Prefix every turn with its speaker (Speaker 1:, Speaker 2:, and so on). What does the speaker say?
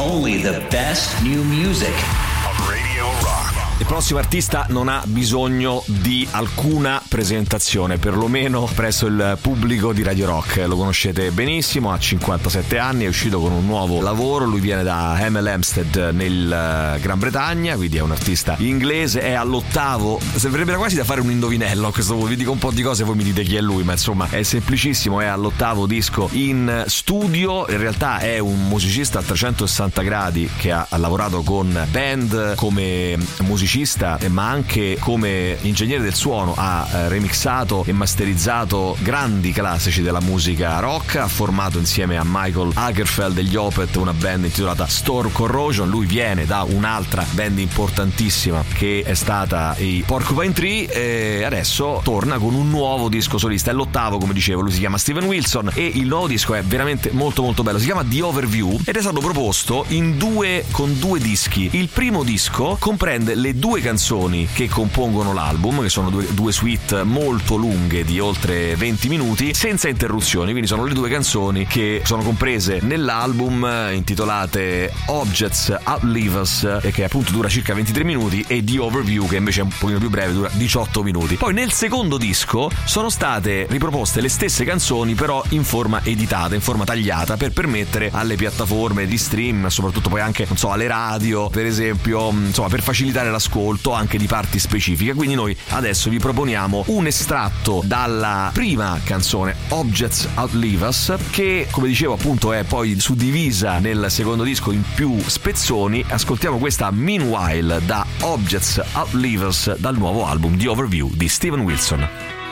Speaker 1: Only the best new music.
Speaker 2: Radio Rock.
Speaker 3: Il prossimo artista non ha bisogno di alcuna presentazione, perlomeno presso il pubblico di Radio Rock. Lo conoscete benissimo, ha 57 anni, è uscito con un nuovo lavoro. Lui viene da Hemel Hempstead nel Gran Bretagna, quindi è un artista inglese, è all'8º. Sembrerebbe quasi da fare un indovinello a questo punto. Vi dico un po' di cose e voi mi dite chi è lui, ma insomma è semplicissimo, è all'8º disco in studio. In realtà è un musicista a 360 gradi che ha lavorato con band come musicista, ma anche come ingegnere del suono. Ha remixato e masterizzato grandi classici della musica rock, ha formato insieme a Michael Lagerfeld degli Opeth una band intitolata Storm Corrosion. Lui viene da un'altra band importantissima che è stata i Porcupine Tree e adesso torna con un nuovo disco solista. È l'8º, come dicevo. Lui si chiama Steven Wilson e il nuovo disco è veramente molto molto bello. Si chiama The Overview ed è stato proposto con due dischi. Il primo disco comprende le due canzoni che compongono l'album, che sono due suite molto lunghe di oltre 20 minuti senza interruzioni, quindi sono le due canzoni che sono comprese nell'album, intitolate Objects Outlive Us, e che appunto dura circa 23 minuti, e The Overview, che invece è un pochino più breve, dura 18 minuti. Poi nel secondo disco sono state riproposte le stesse canzoni, però in forma editata, in forma tagliata, per permettere alle piattaforme di stream, soprattutto poi anche, non so, alle radio per esempio, insomma, per facilitare l'ascolto anche di parti specifiche. Quindi noi adesso vi proponiamo un estratto dalla prima canzone, Objects Outlive Us, che, come dicevo, appunto è poi suddivisa nel secondo disco in più spezzoni. Ascoltiamo questa Meanwhile da Objects Outlive Us dal nuovo album The Overview di Steven Wilson.